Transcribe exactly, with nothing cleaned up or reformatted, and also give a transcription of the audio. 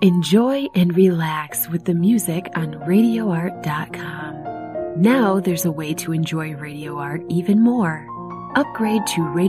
Enjoy and relax with the music on radio art dot com. Now there's a way to enjoy Radio Art even more. Upgrade to Radio